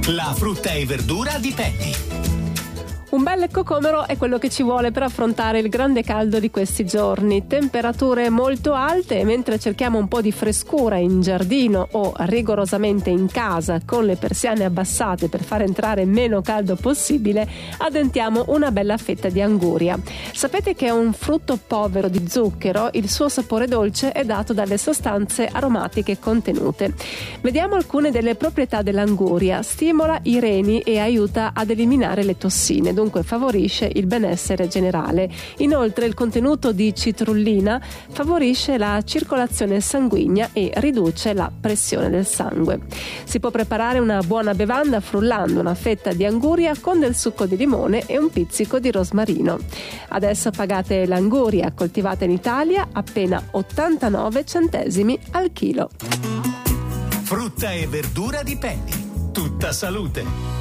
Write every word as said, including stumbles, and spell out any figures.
La frutta e verdura di Penny. Un bel cocomero è quello che ci vuole per affrontare il grande caldo di questi giorni. Temperature molto alte, e mentre cerchiamo un po' di frescura in giardino o rigorosamente in casa con le persiane abbassate per far entrare meno caldo possibile, addentiamo una bella fetta di anguria. Sapete che è un frutto povero di zucchero, il suo sapore dolce è dato dalle sostanze aromatiche contenute. Vediamo alcune delle proprietà dell'anguria. Stimola i reni e aiuta ad eliminare le tossine, dunque favorisce il benessere generale. Inoltre il contenuto di citrullina favorisce la circolazione sanguigna e riduce la pressione del sangue. Si può preparare una buona bevanda frullando una fetta di anguria con del succo di limone e un pizzico di rosmarino. Adesso pagate l'anguria coltivata in Italia appena ottantanove centesimi al chilo. Frutta e verdura di Penny. Tutta salute.